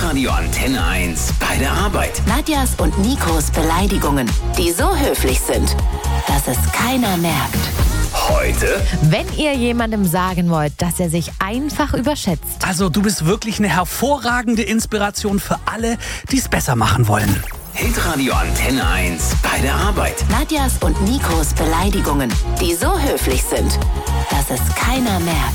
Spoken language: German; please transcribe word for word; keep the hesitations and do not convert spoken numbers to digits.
Hitradio Antenne eins bei der Arbeit. Nadjas und Nikos Beleidigungen, die so höflich sind, dass es keiner merkt. Heute, Wenn ihr jemandem sagen wollt, dass er sich einfach überschätzt. Also du bist wirklich eine hervorragende Inspiration für alle, die es besser machen wollen. Hitradio Antenne eins bei der Arbeit. Nadjas und Nikos Beleidigungen, die so höflich sind, dass es keiner merkt.